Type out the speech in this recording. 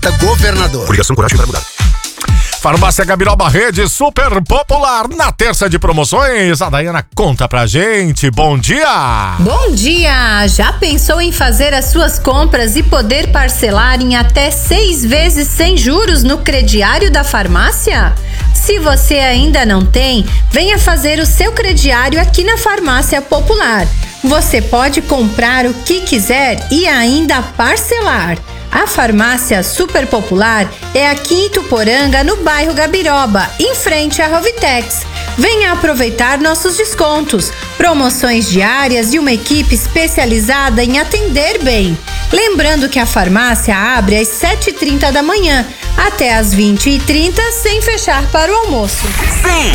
Governador. Coligação Coragem para Mudar. Farmácia Gabiroba, rede super popular, na terça de promoções. A Daiana conta pra gente. Bom dia! Bom dia! Já pensou em fazer as suas compras e poder parcelar em até 6 vezes sem juros no crediário da farmácia? Se você ainda não tem, venha fazer o seu crediário aqui na Farmácia Popular. Você pode comprar o que quiser e ainda parcelar. A Farmácia Super Popular é aqui em Ituporanga, no bairro Gabiroba, em frente à Rovitex. Venha aproveitar nossos descontos, promoções diárias e uma equipe especializada em atender bem. Lembrando que a farmácia abre às 7h30 da manhã até às 20h30, sem fechar para o almoço. Sim!